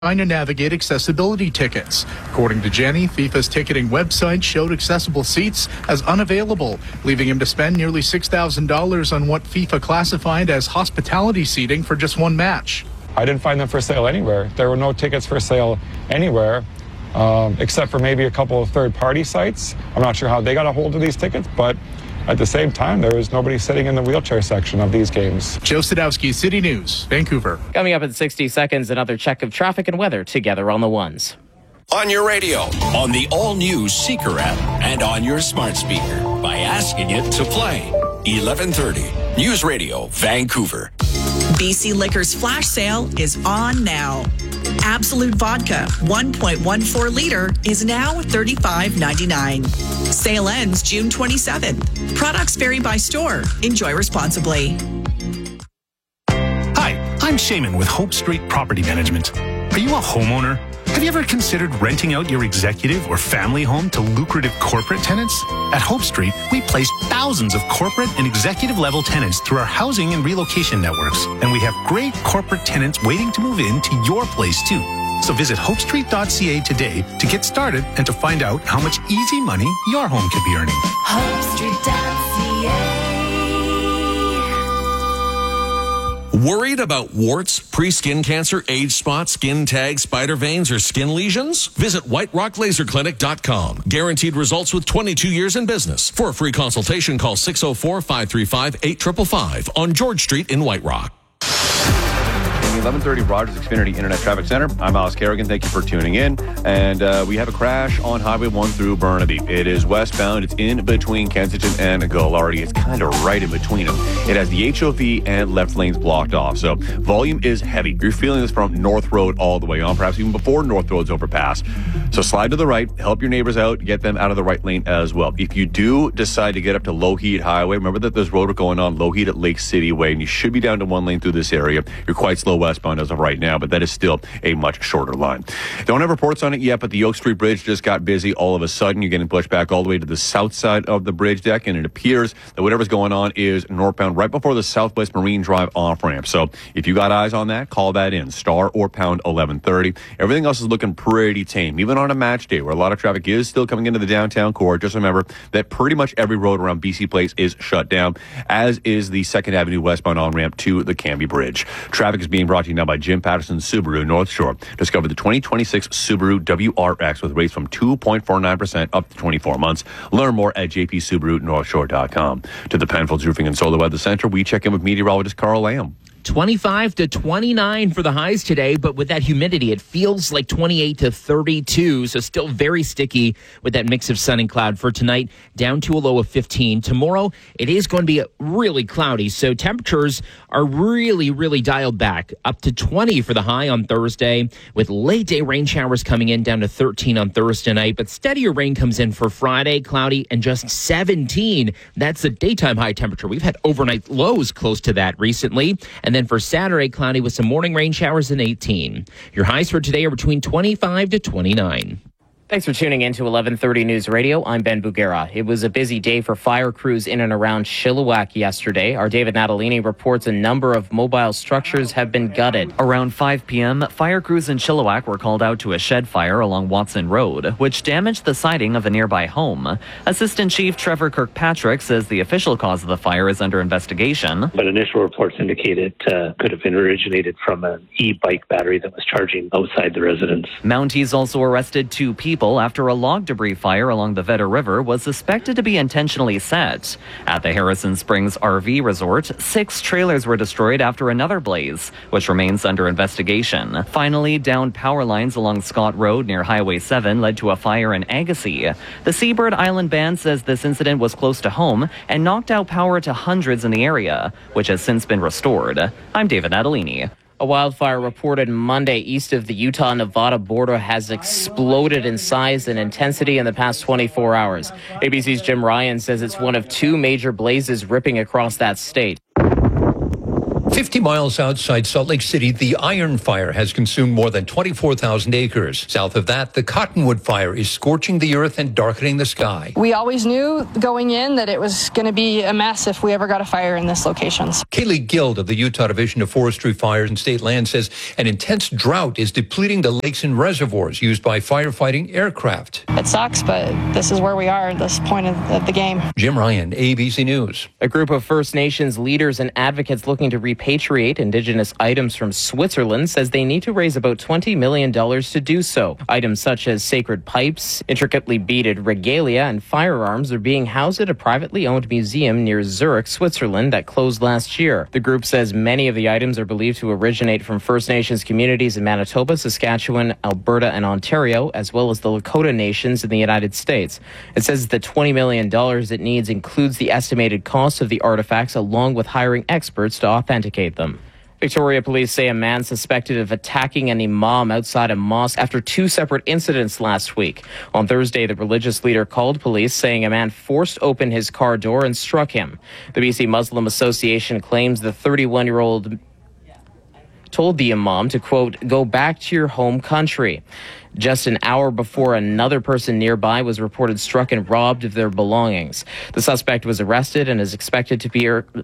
trying to navigate accessibility tickets. According to Jenny, FIFA's ticketing website showed accessible seats as unavailable, leaving him to spend nearly $6,000 on what FIFA classified as hospitality seating for just one match. I didn't find them for sale anywhere. There were no tickets for sale anywhere, except for maybe a couple of third-party sites. I'm not sure how they got a hold of these tickets, but at the same time, there was nobody sitting in the wheelchair section of these games. Joe Sadowski, City News, Vancouver. Coming up in 60 seconds, another check of traffic and weather together on the ones. On your radio, on the all-new Seeker app, and on your smart speaker by asking it to play. 1130 News Radio, Vancouver. BC Liquor's flash sale is on now. Absolute Vodka 1.14 liter is now $35.99. Sale ends June 27th. Products vary by store. Enjoy responsibly. Hi, I'm Shaman with Hope Street Property Management. Are you a homeowner? Have you ever considered renting out your executive or family home to lucrative corporate tenants? At Hope Street, we place thousands of corporate and executive level tenants through our housing and relocation networks. And we have great corporate tenants waiting to move into your place too. So visit hopestreet.ca today to get started and to find out how much easy money your home could be earning. hopestreet.ca. Worried about warts, pre-skin cancer, age spots, skin tags, spider veins, or skin lesions? Visit whiterocklaserclinic.com. Guaranteed results with 22 years in business. For a free consultation, call 604-535-8555 on George Street in White Rock. 1130 Rogers Xfinity Internet Traffic Center. I'm Alice Kerrigan. Thank you for tuning in. And we have a crash on Highway 1 through Burnaby. It is westbound. It's in between Kensington and Gallardi. It's kind of right in between them. It has the HOV and left lanes blocked off. So volume is heavy. You're feeling this from North Road all the way on, perhaps even before North Road's overpass. So slide to the right, help your neighbors out, get them out of the right lane as well. If you do decide to get up to Lougheed Highway, remember that there's road going on Lougheed at Lake City Way, and you should be down to one lane through this area. You're quite slow westbound as of right now, but that is still a much shorter line. Don't have reports on it yet, but the Oak Street Bridge just got busy all of a sudden. You're getting pushed back all the way to the south side of the bridge deck, and it appears that whatever's going on is northbound right before the Southwest Marine Drive off-ramp. So if you got eyes on that, call that in, star or pound 1130. Everything else is looking pretty tame, even on a match day where a lot of traffic is still coming into the downtown core. Just remember that pretty much every road around BC Place is shut down, as is the 2nd Avenue westbound on-ramp to the Cambie Bridge. Traffic is being brought to you now by Jim Patterson Subaru North Shore. Discover the 2026 Subaru WRX with rates from 2.49% up to 24 months. Learn more at jpsubarunorthshore.com. To the Penfolds Roofing and Solar Weather Center, we check in with meteorologist Carl Lamb. 25 to 29 for the highs today, but with that humidity, it feels like 28 to 32, so still very sticky with that mix of sun and cloud. For tonight, down to a low of 15. Tomorrow, it is going to be really cloudy, so temperatures are really dialed back. Up to 20 for the high on Thursday, with late-day rain showers coming in down to 13 on Thursday night, but steadier rain comes in for Friday, cloudy, and just 17. That's the daytime high temperature. We've had overnight lows close to that recently, and then for Saturday, cloudy with some morning rain showers and 18. Your highs for today are between 25 to 29. Thanks for tuning in to 1130 News Radio. I'm Ben Bugera. It was a busy day for fire crews in and around Chilliwack yesterday. Our David Natalini reports a number of mobile structures have been gutted. Around 5 p.m., fire crews in Chilliwack were called out to a shed fire along Watson Road, which damaged the siding of a nearby home. Assistant Chief Trevor Kirkpatrick says the official cause of the fire is under investigation. But initial reports indicate it could have originated from an e-bike battery that was charging outside the residence. Mounties also arrested 2 people after a log debris fire along the Vedder River was suspected to be intentionally set. At the Harrison Springs RV Resort, 6 trailers were destroyed after another blaze, which remains under investigation. Finally, downed power lines along Scott Road near Highway 7 led to a fire in Agassiz. The Seabird Island Band says this incident was close to home and knocked out power to hundreds in the area, which has since been restored. I'm David Natalini. A wildfire reported Monday east of the Utah-Nevada border has exploded in size and intensity in the past 24 hours. ABC's Jim Ryan says it's one of 2 major blazes ripping across that state. 50 miles outside Salt Lake City, the Iron Fire has consumed more than 24,000 acres. South of that, the Cottonwood Fire is scorching the earth and darkening the sky. We always knew going in that it was going to be a mess if we ever got a fire in this location. Kaylee Guild of the Utah Division of Forestry, Fires and State Land says an intense drought is depleting the lakes and reservoirs used by firefighting aircraft. It sucks, but this is where we are at this point of the game. Jim Ryan, ABC News. A group of First Nations leaders and advocates looking to repatriate Indigenous items from Switzerland says they need to raise about $20 million to do so. Items such as sacred pipes, intricately beaded regalia, and firearms are being housed at a privately owned museum near Zurich, Switzerland that closed last year. The group says many of the items are believed to originate from First Nations communities in Manitoba, Saskatchewan, Alberta, and Ontario, as well as the Lakota Nations in the United States. It says the $20 million it needs includes the estimated cost of the artifacts along with hiring experts to authenticate them. Victoria police say a man suspected of attacking an imam outside a mosque after two separate incidents last week. On Thursday, the religious leader called police saying a man forced open his car door and struck him. The BC Muslim Association claims the 31-year-old told the imam to, quote, go back to your home country. Just an hour before, another person nearby was reported struck and robbed of their belongings. The suspect was arrested and is expected to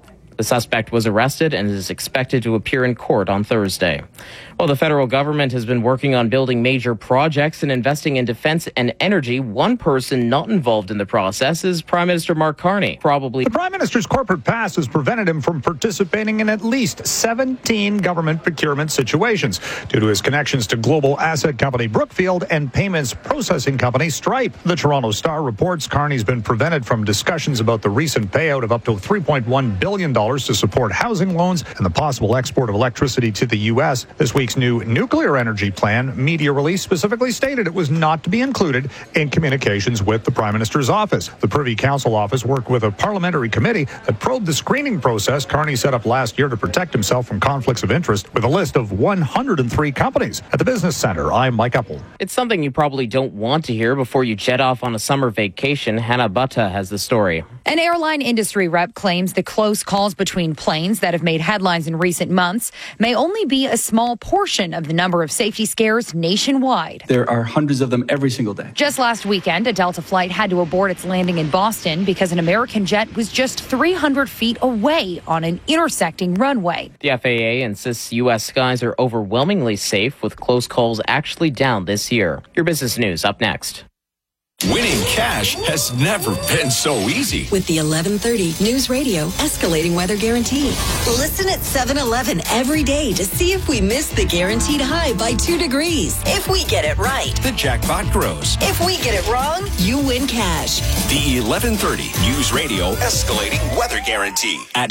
appear in court on Thursday. While the federal government has been working on building major projects and investing in defense and energy, one person not involved in the process is Prime Minister Mark Carney. The Prime Minister's corporate past has prevented him from participating in at least 17 government procurement situations due to his connections to global asset company Brookfield and payments processing company Stripe. The Toronto Star reports Carney's been prevented from discussions about the recent payout of up to $3.1 billion to support housing loans and the possible export of electricity to the U.S. This week's new nuclear energy plan media release specifically stated it was not to be included in communications with the Prime Minister's office. The Privy Council office worked with a parliamentary committee that probed the screening process Carney set up last year to protect himself from conflicts of interest with a list of 103 companies. At the Business Center, I'm Mike Uppel. It's something you probably don't want to hear before you jet off on a summer vacation. Hannah Butta has the story. An airline industry rep claims the close calls between planes that have made headlines in recent months may only be a small portion of the number of safety scares nationwide. There are hundreds of them every single day. Just last weekend, a Delta flight had to abort its landing in Boston because an American jet was just 300 feet away on an intersecting runway. The FAA insists U.S. skies are overwhelmingly safe, with close calls actually down this year. Your business news up next. Winning cash has never been so easy. With the 1130 News Radio Escalating Weather Guarantee. Listen at 7-Eleven every day to see if we miss the guaranteed high by 2 degrees. If we get it right, the jackpot grows. If we get it wrong, you win cash. The 1130 News Radio Escalating Weather Guarantee at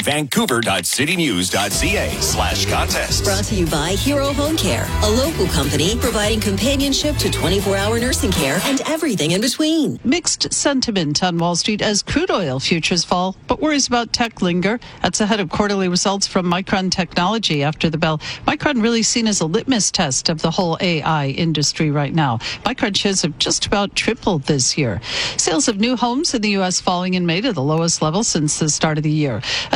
vancouver.citynews.ca/contest. Brought to you by Hero Home Care, a local company providing companionship to 24-hour nursing care and everything in between. Mixed sentiment on Wall Street as crude oil futures fall, but worries about tech linger. That's ahead of quarterly results from Micron Technology after the bell. Micron really seen as a litmus test of the whole AI industry right now. Micron shares have just about tripled this year. Sales of new homes in the U.S. falling in May to the lowest level since the start of the year.